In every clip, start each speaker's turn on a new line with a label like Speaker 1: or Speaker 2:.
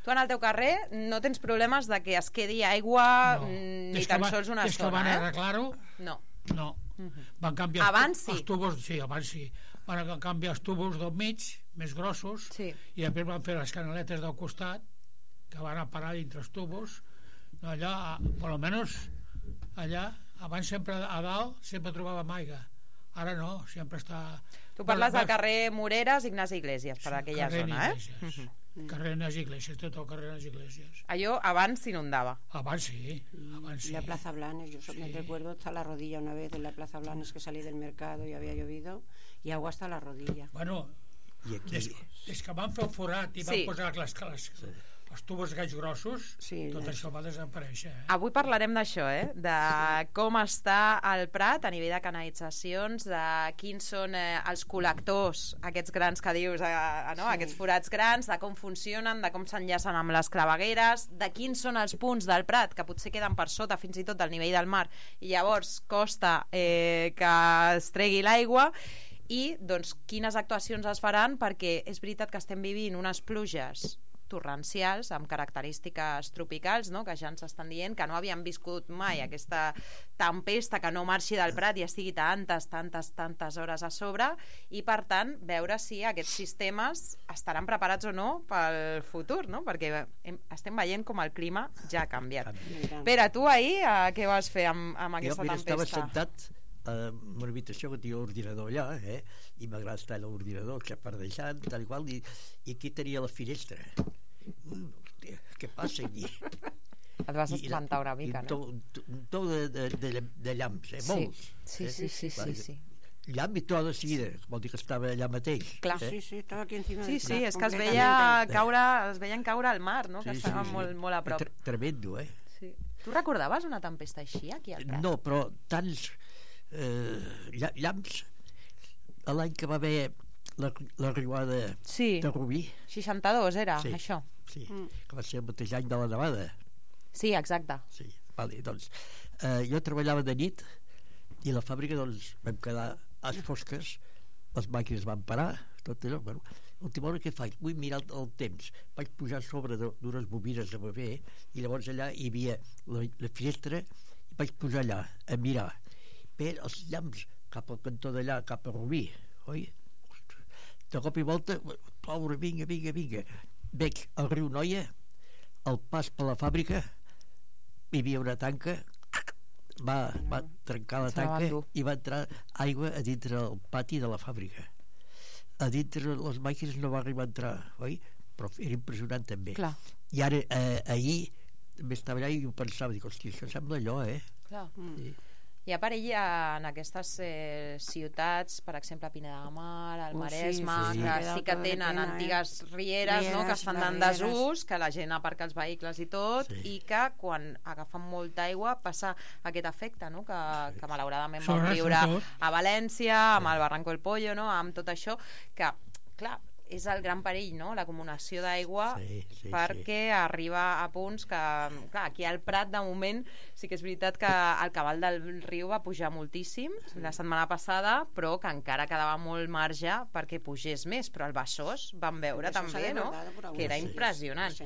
Speaker 1: Tu en el teu carrer no tens problemes de que es quedi aigua ni tan sols una estona.
Speaker 2: Des que van arreglar-ho, no. Van canviar els tubos, sí, abans sí. Van canviar els tubos del mig, més grossos, i després van fer les canaletes del costat, que van a parar dintre els tubos. Allà, per almenys, allà, abans sempre a dalt, sempre trobàvem aigua. Ara no, sempre està...
Speaker 1: Tu parles del carrer Moreres, Ignasi Iglesias, per aquella zona,
Speaker 2: Carrer Ignasi Iglesias, tot el carrer Ignasi Iglesias.
Speaker 1: Allò abans s'inundava.
Speaker 2: Abans sí.
Speaker 3: La Plaza Blanes, yo me recuerdo hasta la rodilla una vez en la Plaza Blanes, que salí del mercado y había llovido, y agua hasta la rodilla.
Speaker 2: Bueno, des que van fer el forat i van posar els tubos aquells grossos, tot això va desaparèixer.
Speaker 1: Avui parlarem d'això, de com està el Prat a nivell de canalitzacions, de quins són els col·lectors, aquests grans que dius, aquests forats grans, de com funcionen, de com s'enllacen amb les clavegueres, de quins són els punts del Prat que potser queden per sota fins i tot del nivell del mar i llavors costa que es tregui l'aigua, i doncs quines actuacions es faran, perquè és veritat que estem vivint unes pluges torrencials amb característiques tropicals, que ja ens estan dient que no havien viscut mai aquesta tempesta que no marxi del Prat i estigui tantes hores a sobre, i per tant veure si aquests sistemes estaran preparats o no pel futur, perquè estem veient com el clima ja ha canviat. Pere, tu ahir què vas fer amb aquesta tempesta?
Speaker 4: Jo estava sentat en una habitació que tenia l'ordinador allà, i m'agrada estar a l'ordinador xapardejant, tal i qual, i aquí tenia la finestra. Què passa aquí?
Speaker 1: Et vas espantar una mica, no?
Speaker 4: Un to de llamps, molts.
Speaker 1: Sí.
Speaker 4: Llamp i to de seguida, vol dir que estava allà mateix.
Speaker 1: Clar.
Speaker 3: Sí, estava aquí encima.
Speaker 1: Sí, és que es veien caure al mar, que estava molt a prop.
Speaker 4: Tremendo,
Speaker 1: Tu recordaves una tempesta així aquí al Prat?
Speaker 4: No, però tants llamps l'any que va haver la riuada de Rubí.
Speaker 1: 62 era, això.
Speaker 4: Sí, que va ser el mateix any de la nevada.
Speaker 1: Sí, exacte.
Speaker 4: Sí, vale, doncs jo treballava de nit i a la fàbrica doncs vam quedar a les fosques, les màquines van parar, tot allò, bueno, l'última hora què faig? Vull mirar el temps, vaig pujar sobre d'unes bobines de bebè i llavors allà hi havia la finestra i vaig pujar allà a mirar. Bé, els llamps cap al cantó d'allà, cap a Rubí, oi? De cop i volta, ploure, vinga. Veig el riu Noia, al pas per la fàbrica, hi havia una tanca, va trencar la tanca i va entrar aigua a dintre el pati de la fàbrica. A dintre les màquines no va arribar a entrar, oi? Però era impressionant també.
Speaker 1: Clar.
Speaker 4: I ara, ahir, també estava allà i ho pensava, dic, hòstia, això sembla allò,
Speaker 1: Clar. Sí. Hi ha perill en aquestes ciutats, per exemple Pineda de Mar, el Maresme, que sí que tenen antigues rieres, que estan en desús, que la gent aparca els vehicles i tot, i que quan agafen molta aigua passa aquest efecte, que malauradament vam viure a València, amb el Barranco del Pollo, amb tot això, que, clar, és el gran perill, l'acumulació d'aigua, perquè arriba a punts que, clar, aquí al Prat de moment sí que és veritat que el cabal del riu va pujar moltíssim la setmana passada, però que encara quedava molt marge perquè pugés més, però el Besòs vam veure també, que era impressionant.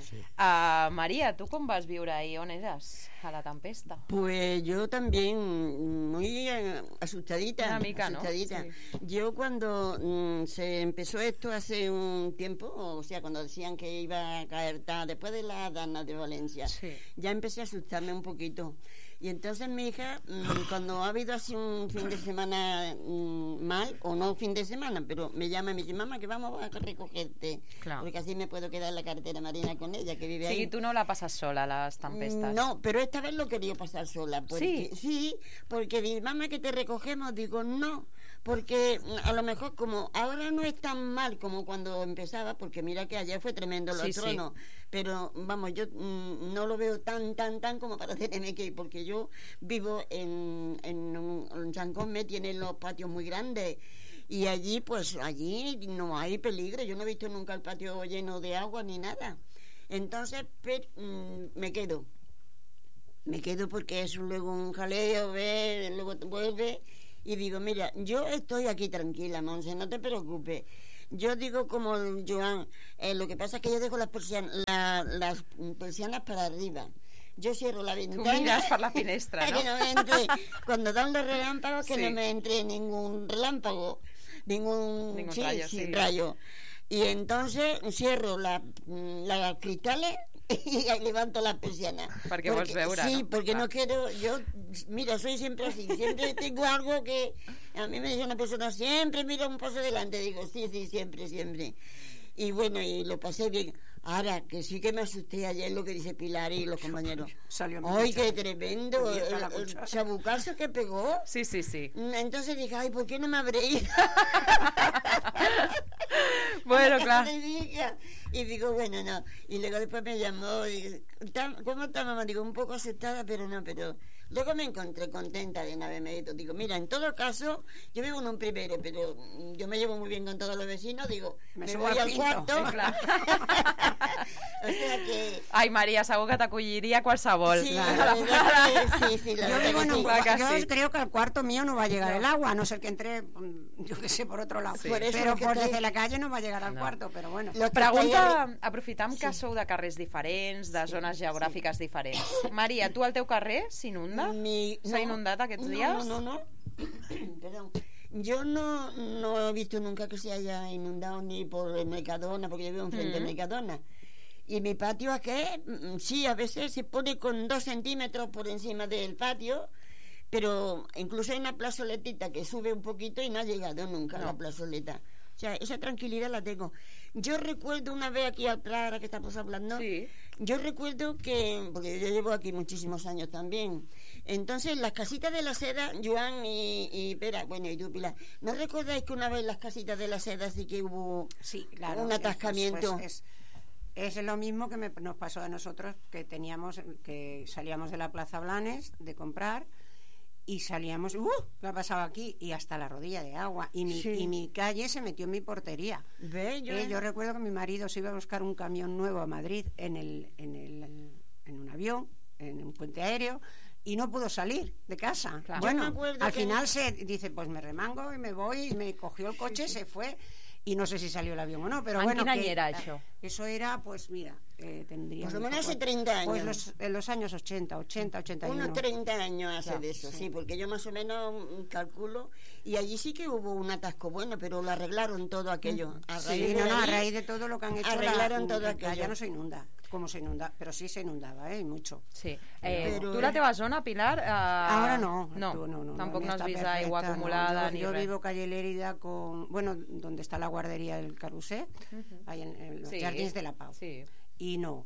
Speaker 1: Maria, tu com vas viure ahir? On eres a la tempesta?
Speaker 5: Pues yo también muy asustadita.
Speaker 1: Una mica,
Speaker 5: asustadita. Yo cuando se empezó esto hace un tiempo, o sea, cuando decían que iba a caer después de la Dana de Valencia, ya empecé a asustarme un poquito. Y entonces mi hija, cuando ha habido así un fin de semana mal, o no fin de semana, pero me llama y me dice, mamá, que vamos a recogerte, porque así me puedo quedar en la carretera Marina con ella, que vive ahí.
Speaker 1: Sí, tú no la pasas sola, las tempestas.
Speaker 5: No, pero esta vez lo quería pasar sola. Porque, sí, porque dice, mamá, que te recogemos. Digo, no, porque a lo mejor como ahora no es tan mal como cuando empezaba, porque mira que ayer fue tremendo los tronos, pero vamos, yo no lo veo tan como para tenerme que ir, porque yo vivo en San Cosme, tienen los patios muy grandes y allí no hay peligro. Yo no he visto nunca el patio lleno de agua ni nada. Entonces me quedo porque es luego un jaleo, luego vuelve y digo, mira, yo estoy aquí tranquila, Monse, no te preocupes. yo digo como Joan, lo que pasa es que yo dejo las persianas para arriba. Yo cierro la ventana.
Speaker 1: Tú miras por la finestra, ¿no?
Speaker 5: Que no me entre, cuando dan los relámpagos, que no me entre ningún relámpago, ningún rayo. Y entonces cierro las cristales y levanto las persianas.
Speaker 1: Porque vols veure,
Speaker 5: sí,
Speaker 1: no?
Speaker 5: porque no quiero, yo, mira, soy siempre así, siempre tengo algo que, a mí me dice una persona, siempre mira un paso adelante, digo, sí, siempre. Y bueno, y lo pasé bien. Ahora, que sí que me asusté ayer lo que dice Pilar y los compañeros. ¡Ay, qué tremendo! El chabucazo que pegó.
Speaker 1: Sí.
Speaker 5: Entonces dije, ay, ¿por qué no me habré ido?
Speaker 1: Bueno, claro.
Speaker 5: Y digo, bueno, no. Y luego después me llamó y ¿cómo está, mamá? Digo, un poco asustada, pero no, pero... Luego me encontré contenta de no haberme ido. Digo, mira, en todo caso, yo vivo en un primero, pero yo me llevo muy bien con todos los vecinos. Digo, me voy al cuarto.
Speaker 1: Sí, clar.
Speaker 5: O sea que...
Speaker 1: Ai, Maria, segur que t'acolliria qualsevol.
Speaker 5: Sí,
Speaker 3: sí, yo vivo en un yo creo que al cuarto mío no va a llegar el agua, a no ser que entre, yo que sé, por otro lado.
Speaker 5: Sí. Por eso
Speaker 3: pero por desde la calle no va a llegar al cuarto, però bueno.
Speaker 1: Pregunta, aprofitam que sou de carrers diferents, de zones geogràfiques diferents. Maria, tu al teu carrer s'inunda? ¿Se ha inundado aquests días?
Speaker 5: No. Perdón. Yo no he visto nunca que se haya inundado ni por el Mercadona, porque yo vivo enfrente del Mercadona. Y mi patio aquí, sí, a veces se pone con 2 centímetros por encima del patio, pero incluso hay una plazoletita que sube un poquito y no ha llegado nunca la plazoleta. O sea, esa tranquilidad la tengo. Yo recuerdo una vez aquí al Prat, ahora que estamos hablando, yo recuerdo que, porque yo llevo aquí muchísimos años también, entonces las casitas de la seda, Joan y Pera, bueno, y tú, Pilar, ¿no recordáis que una vez las casitas de la seda sí que hubo un atascamiento?
Speaker 3: Es lo mismo que nos pasó a nosotros, que salíamos de la Plaza Blanes de comprar y salíamos, ¿qué ha pasado aquí? Y hasta la rodilla de agua. Y mi calle se metió en mi portería. Yo recuerdo que mi marido se iba a buscar un camión nuevo a Madrid en un avión, en un puente aéreo, y no pudo salir de casa. Claro. Bueno, al final se dice, pues me remango y me voy, y me cogió el coche, se fue. Y no sé si salió el avión o no, pero bueno.
Speaker 1: ¿En qué año era eso?
Speaker 3: Eso era, pues mira, tendría...
Speaker 5: Por lo menos hace 30 años.
Speaker 3: Pues en los años 80, 81.
Speaker 5: Unos 30 años hace de eso, sí, porque yo más o menos calculo. Y allí sí que hubo un atasco bueno, pero lo arreglaron todo aquello.
Speaker 3: A raíz de todo lo que han hecho.
Speaker 5: Arreglaron todo aquello.
Speaker 3: Ya no se inunda. Como se inunda, pero sí se inundaba, mucho.
Speaker 1: Sí. ¿Tú la teva zona, Pilar?
Speaker 3: Ahora no.
Speaker 1: Tampoco no has visto agua acumulada.
Speaker 3: Yo vivo calle Lérida donde está la guardería del Carrusel, ahí en los Jardins de la Pau. Sí. I no.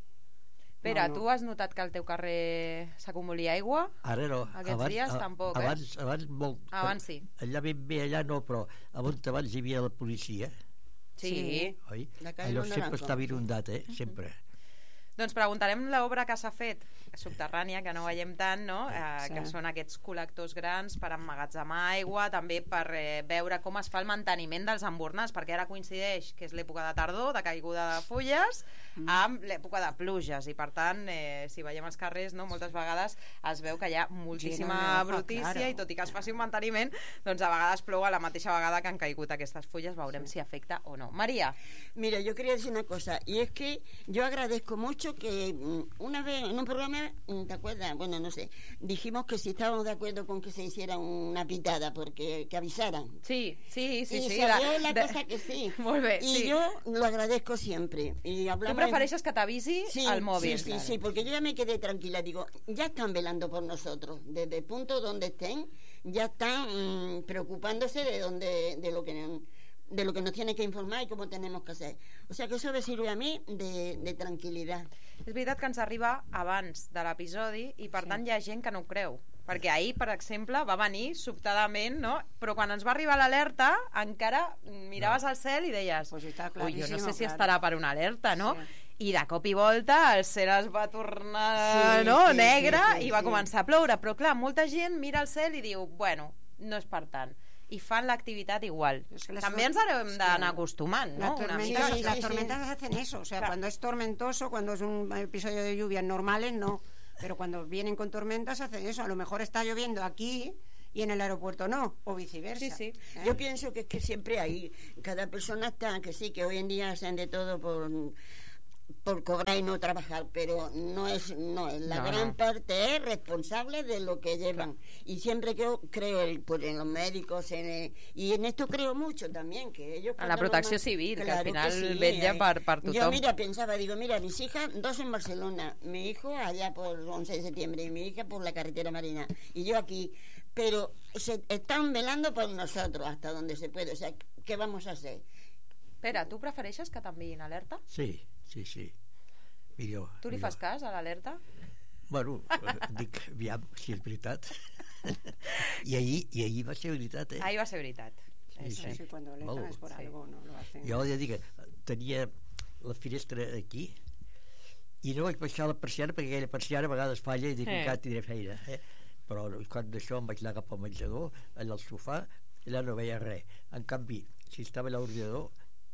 Speaker 1: Pere, tu has notat que al teu carrer s'acumuli aigua?
Speaker 4: Ara no.
Speaker 1: Aquests dies tampoc,
Speaker 4: Abans molt.
Speaker 1: Abans sí.
Speaker 4: Allà ben bé, allà no, però abans hi havia la policia.
Speaker 1: Sí.
Speaker 4: Oi? Allò sempre estava inundat, sempre.
Speaker 1: Doncs preguntarem l'obra que s'ha fet subterrània, que no veiem tant, no? Que són aquests col·lectors grans per emmagatzemar aigua, també per veure com es fa el manteniment dels embornals, perquè ara coincideix que és l'època de tardor, de caiguda de fulles, amb l'època de pluges, i per tant, si veiem els carrers, no, moltes vegades es veu que hi ha moltíssima brutícia, i tot i que es faci un manteniment, doncs a vegades plou a la mateixa vegada que han caigut aquestes fulles, veurem si afecta o no. María.
Speaker 5: Mira, yo quería decir una cosa, y es que yo agradezco mucho que una vez en un programa, ¿te acuerdas? Bueno, no sé, dijimos que si estábamos de acuerdo con que se hiciera una pitada, porque que avisaran.
Speaker 1: Sí.
Speaker 5: Y salió la cosa que sí.
Speaker 1: Molt bé,
Speaker 5: y yo lo agradezco siempre. Y
Speaker 1: ¿tú prefereixes que t'avisi al móvil?
Speaker 5: Sí, porque yo ya me quedé tranquila. Digo, ya están velando por nosotros. Desde el punto donde estén, ya están preocupándose de lo que nos tiene que informar y cómo tenemos que hacer. O sea que eso me sirve a mí de tranquil·litat.
Speaker 1: És veritat que ens arriba abans de l'episodi i per tant hi ha gent que no ho creu, perquè ahir, per exemple, va venir sobtadament, no? Però quan ens va arribar l'alerta encara miraves al cel i deies, jo no sé si estarà per una alerta, no? I de cop i volta el cel es va tornar negre i va començar a ploure, però clar, molta gent mira al cel i diu, bueno, no és per tant, y fan la actividad igual. También nos haremos d'anar acostumant, ¿no?
Speaker 3: Las tormentas hacen eso, o sea, cuando es tormentoso, cuando es un episodio de lluvias normales, no, pero cuando vienen con tormentas hacen eso. A lo mejor está lloviendo aquí y en el aeropuerto no, o viceversa.
Speaker 1: Sí.
Speaker 5: Yo pienso que es que siempre hay, cada persona está, que sí, que hoy en día hacen de todo por cobrar y no trabajar, pero no es la gran parte es responsable de lo que llevan. Y siempre yo creo en los médicos y en esto creo mucho también, que ellos
Speaker 1: en la protecció civil, que al final vetlla per tothom.
Speaker 5: Yo pensaba, mis hijas, 2 en Barcelona, mi hijo allá por 11 de septiembre y mi hija por la carretera marina y yo aquí, pero se están velando por nosotros hasta donde se puede. O sea, ¿qué vamos a hacer?
Speaker 1: Pere, tu prefereixes que t'enviïn alerta?
Speaker 4: Sí. Millor.
Speaker 1: Tu li fas cas a l'alerta?
Speaker 4: Bueno, dic, aviam, si és veritat. I ahir va ser veritat,
Speaker 1: Ahir va ser veritat.
Speaker 3: Sí, cuando alertan es por algo, no lo hacen.
Speaker 4: Jo ja dic, tenia la finestra aquí i no vaig baixar la persiana perquè aquella persiana a vegades falla i dic, encara tindré feina. Però quan d'això em vaig anar cap al menjador, allà al sofà, allà no veia res. En canvi, si estava allà a l'ordinador,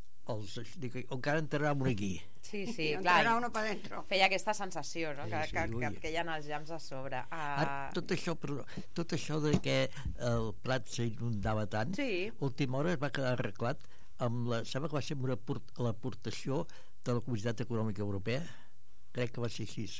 Speaker 4: dic, encara entrarà aquí.
Speaker 1: Sí,
Speaker 3: clar, uno pa dentro.
Speaker 1: Feia aquesta sensació, no? Que hi ha els llams a sobre.
Speaker 4: Tot això de que el Prat s'inundava tant, última hora es va quedar arreglat amb sembla que va ser l'aportació de la Comunitat Econòmica Europea, crec que va ser així.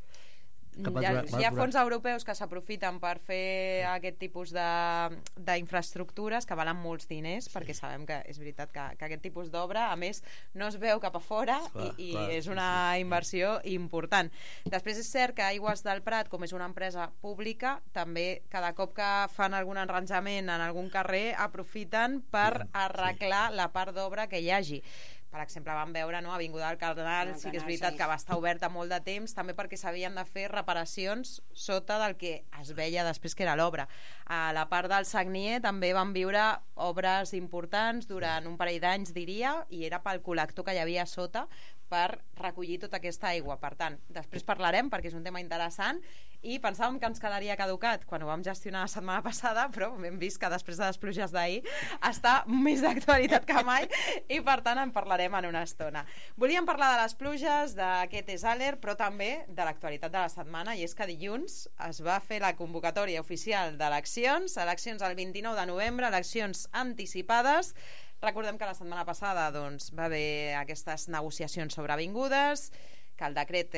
Speaker 1: Hi ha fons europeus que s'aprofiten per fer aquest tipus d'infraestructures que valen molts diners, perquè sabem que és veritat que aquest tipus d'obra a més no es veu cap a fora i és una inversió important. Després és cert que Aigües del Prat, com és una empresa pública, també cada cop que fan algun arranjament en algun carrer aprofiten per arreglar la part d'obra que hi hagi. Per exemple, vam veure Avinguda del Cardenal, sí que és veritat que va estar oberta molt de temps, també perquè s'havien de fer reparacions sota del que es veia després que era l'obra. A la part del Sagnier també van viure obres importants durant un parell d'anys, diria, i era pel col·lector que hi havia sota per recollir tota aquesta aigua. Per tant, després parlarem perquè és un tema interessant i pensàvem que ens quedaria caducat quan ho vam gestionar la setmana passada, però hem vist que després de les pluges d'ahir està més d'actualitat que mai i per tant en parlarem en una estona. Volíem parlar de les pluges, d'aquest Esàler, però també de l'actualitat de la setmana, i és que dilluns es va fer la convocatòria oficial d'eleccions el 29 de novembre, eleccions anticipades. Recordem que la setmana passada va haver aquestes negociacions sobrevingudes, que el decret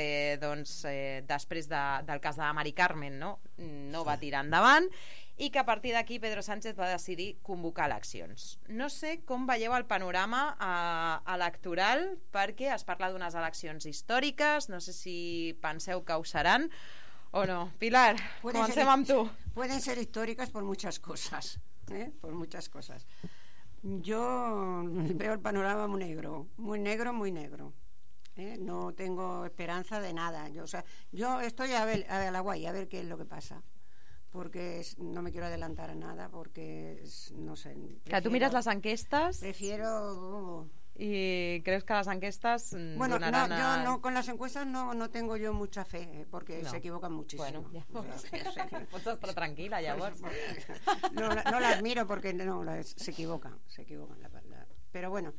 Speaker 1: després del cas de Mari Carmen no va tirar endavant i que a partir d'aquí Pedro Sánchez va decidir convocar eleccions. No sé com veieu el panorama electoral, perquè es parla d'unes eleccions històriques, no sé si penseu que ho seran o no. Pilar, comencem amb tu.
Speaker 3: Pueden ser históricas por muchas cosas, por muchas cosas. Yo veo el panorama muy negro, muy negro, muy negro. No tengo esperanza de nada. Yo estoy a la guay, a ver qué es lo que pasa. Porque no me quiero adelantar a nada, porque no sé.
Speaker 1: Que tú miras las encuestas.
Speaker 3: Prefiero.
Speaker 1: ¿Y crees que las encuestas donarán
Speaker 3: yo no, con las encuestas no tengo yo mucha fe, porque se equivocan muchísimo.
Speaker 1: Bueno, ja. Pots estar tranquil·la, llavors.
Speaker 3: No las miro porque se equivocan. Pero bueno,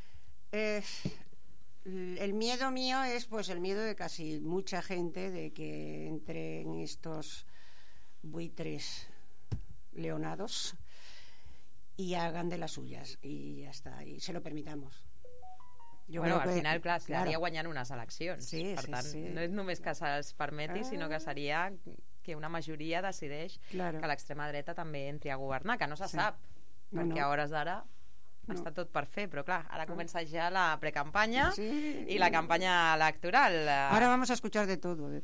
Speaker 3: el miedo mío es pues el miedo de casi mucha gente de que entre en estos buitres leonados y hagan de las suyas y ya está, y se lo permitamos.
Speaker 1: Al final, clar, es quedaria guanyant unes eleccions. Per tant, no és només que se'ls permeti, sinó que seria que una majoria decideix que l'extrema dreta també entri a governar, que no se sap, perquè a hores d'ara està tot per fer, però clar, ara comença ja la precampanya i la campanya electoral.
Speaker 3: Ara vamos a escuchar de todo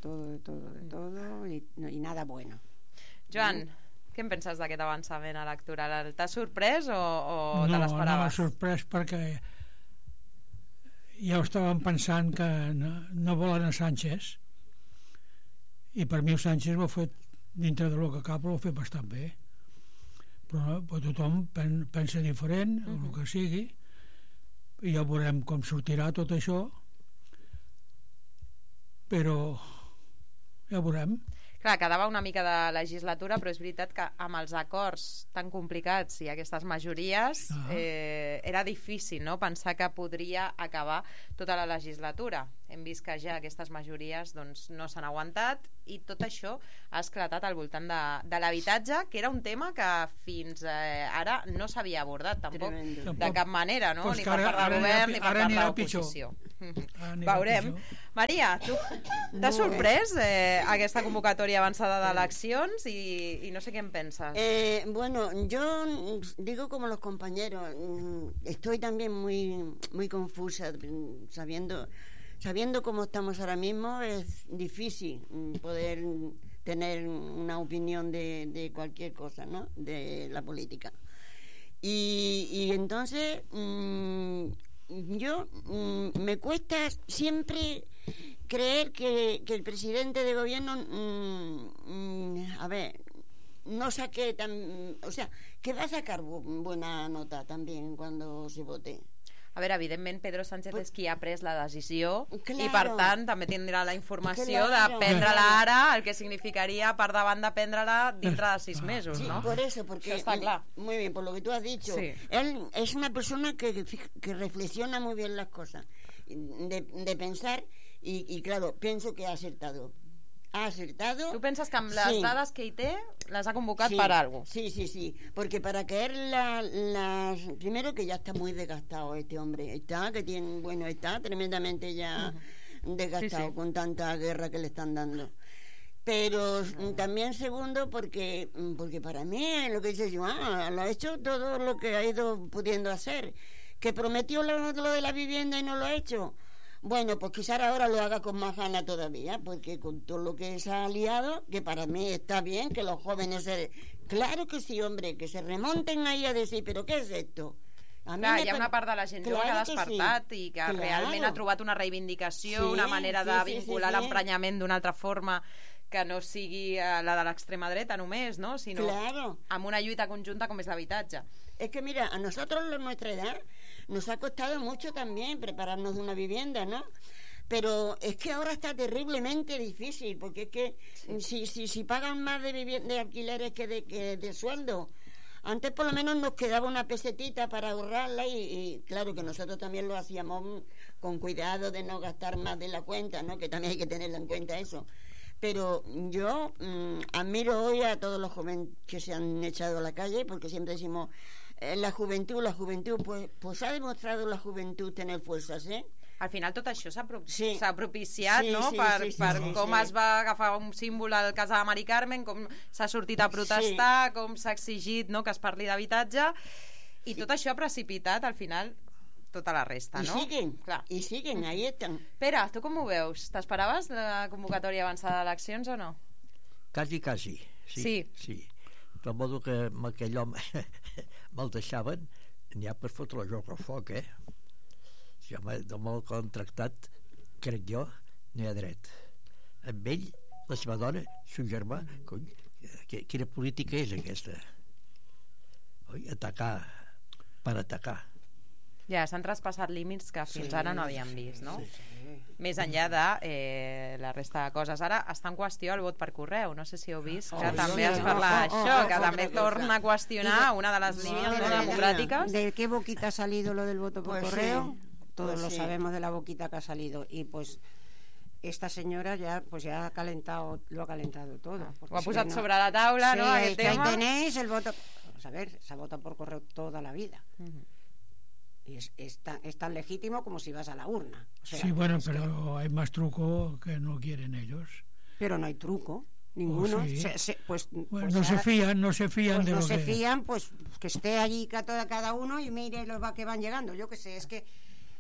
Speaker 3: y nada bueno.
Speaker 1: Joan, què en penses d'aquest avançament electoral? T'ha sorprès o te l'esperaves?
Speaker 2: No m'ha sorprès perquè ja ho estàvem pensant que no volen a Sánchez, i per mi Sánchez ho ha fet, dintre de lo que cap, ho ha fet bastant bé, però tothom pensa diferent, el que sigui, i ja veurem com sortirà tot això, però ja veurem.
Speaker 1: Clar, quedava una mica de legislatura, però és veritat que amb els acords tan complicats i aquestes majories era difícil, no?, pensar que podria acabar tota la legislatura. hem vist que ja aquestes majories doncs, no s'han aguantat i tot això ha esclatat al voltant de l'habitatge, que era un tema que fins ara no s'havia abordat tampoc de cap manera, no? Ni per part del govern ni per part de l'oposició. Veurem. Maria, tu t'ha sorprès aquesta convocatòria avançada d'eleccions i no sé què en penses.
Speaker 5: Bueno, yo digo como los compañeros, estoy también muy confusa sabiendo cómo estamos ahora mismo. Es difícil poder tener una opinión de cualquier cosa, ¿no? De la política. Y entonces yo me cuesta siempre creer que el presidente de gobierno no saque o sea, que va a sacar buena nota también cuando se vote.
Speaker 1: A veure, evidentment Pedro Sánchez és qui ha pres la decisió i per tant també tindrà la informació de prendre-la ara, el que significaria per davant de prendre-la dintre de 6 mesos, ¿no?
Speaker 5: Por eso, porque
Speaker 1: eso está claro.
Speaker 5: Muy bien, por lo que tú has dicho, él es una persona que reflexiona muy bien las cosas, de pensar y claro, pienso que ha acertado.
Speaker 1: ¿Tú piensas que amb les dades que hi té les ha convocat per algo?
Speaker 5: Sí, porque para caer primero que ya está muy desgastado este hombre, está tremendamente ya desgastado con tanta guerra que le están dando. Pero también segundo porque para mí lo que dice Joan, lo ha hecho todo lo que ha ido pudiendo hacer. Que prometió lo de la vivienda y no lo ha hecho. Bueno, pues quizás ahora lo haga con más ganas todavía, porque con todo lo que se ha liado, que para mí está bien que los jóvenes claro que sí, hombre, que se remonten ahí a decir, però què és esto?
Speaker 1: Clar, hi ha una part de la gent jove que ha despertat i que realment ha trobat una reivindicació, una manera de vincular l'emprenyament d'una altra forma que no sigui la de l'extrema dreta només, ¿no? Sinó amb una lluita conjunta com és l'habitatge.
Speaker 5: Es que mira, a nosotros de nuestra edad nos ha costado mucho también prepararnos de una vivienda, ¿no? Pero es que ahora está terriblemente difícil, porque es que si pagan más de alquileres que de sueldo. Antes por lo menos nos quedaba una pesetita para ahorrarla y claro que nosotros también lo hacíamos con cuidado de no gastar más de la cuenta, ¿no? Que también hay que tenerlo en cuenta eso. Pero yo admiro hoy a todos los jóvenes que se han echado a la calle, porque siempre decimos la juventud, pues ha demostrado la juventud tener fuerzas, ¿eh?
Speaker 1: Al final tot això s'ha propiciat, no? Per com es va agafar un símbol al cas de Mari Carmen, com s'ha sortit a protestar, com s'ha exigit, no?, que es parli d'habitatge, i tot això ha precipitat al final tota la resta, no?
Speaker 5: I siguen, ahí estan.
Speaker 1: Pere, tu com ho veus? T'esperaves la convocatòria avançada d'eleccions o no?
Speaker 4: Quasi, sí. De modo que amb aquell home me'l deixaven, n'hi ha per fotre el joc al foc, Si home, de molt contractat, crec jo, no hi ha dret. Amb ell, la seva dona, son germà, cony, quina política és aquesta? Atacar per atacar.
Speaker 1: Ja, s'han traspassat límits que fins ara no havíem vist, no? Més enllà de la resta de coses. Ara està en qüestió el vot per correu. No sé si heu vist que també es parla d'això, que també torna a qüestionar una de les línies democràtiques.
Speaker 3: ¿De qué boquita ha salido lo del voto por correo? Todos lo sabemos de la boquita que ha salido. Y pues esta señora ya lo ha calentado todo.
Speaker 1: Ho ha posat sobre la taula, ¿no?
Speaker 3: Sí, que ahí tenéis el voto. Vamos a ver, se ha votado por correo toda la vida. Y es tan legítimo como si vas a la urna. O sea,
Speaker 2: sí, bueno, pero hay más truco que no quieren ellos.
Speaker 3: Pero no hay truco, ninguno.
Speaker 2: No se fían
Speaker 3: pues
Speaker 2: de
Speaker 3: no
Speaker 2: lo
Speaker 3: se
Speaker 2: que...
Speaker 3: fían, pues que esté allí cada uno y mire los que van llegando. Yo qué sé, es que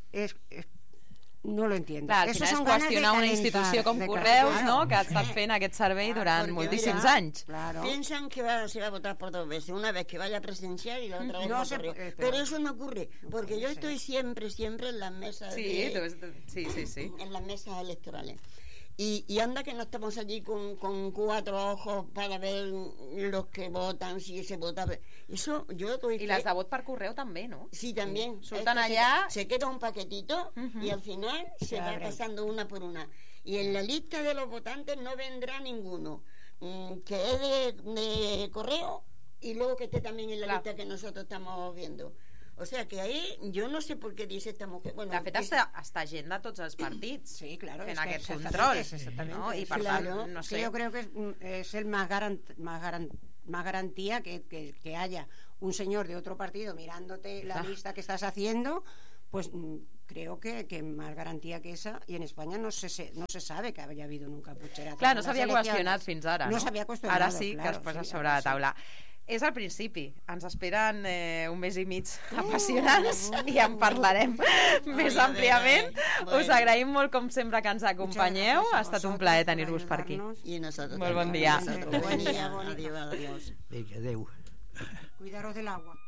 Speaker 3: no lo entiendo.
Speaker 1: Clar, al final és qüestionar una institució com Correus, ¿no?, que ha estat fent aquest servei durant moltíssims anys.
Speaker 5: Piensan que se va a votar por 2 veces, una vez que vaya a presenciar y la otra vez por correo. Pero eso no ocurre, porque yo estoy siempre en las mesas
Speaker 1: sí.
Speaker 5: En las mesas electorales. Y anda que no estamos allí con 4 ojos para ver los que votan, si se vota. Eso yo doy fe.
Speaker 1: Y las de vot per correu també, ¿no?
Speaker 5: Sí, también.
Speaker 1: Surten allá.
Speaker 5: Se queda un paquetito y al final se va pasando una por una. Y en la lista de los votantes no vendrá ninguno que es de correo y luego que esté también en la lista que nosotros estamos viendo. O sea, que ahí yo no sé por qué dice esta mujer... Bueno,
Speaker 1: de fet, està gent de tots els partits fent aquest control. ¿no? I per tant, no sé...
Speaker 3: Yo creo que es el más garantía que haya un señor de otro partido mirándote la lista que estás haciendo, pues creo que más garantía que esa, y en España no se sabe que haya habido nunca pucherazo.
Speaker 1: Clar, no s'havia qüestionat fins ara, no?
Speaker 3: No s'havia qüestionat,
Speaker 1: ara sí que es posa sobre la taula. És el principi, ens esperen un mes i mig apassionants i en parlarem més àmpliament. Us agraïm molt, com sempre, que ens acompanyeu. Ha estat un plaer tenir-vos per aquí. Molt bon dia.
Speaker 3: Buen dia.
Speaker 4: Vinga, adéu.
Speaker 3: Cuidaros del agua.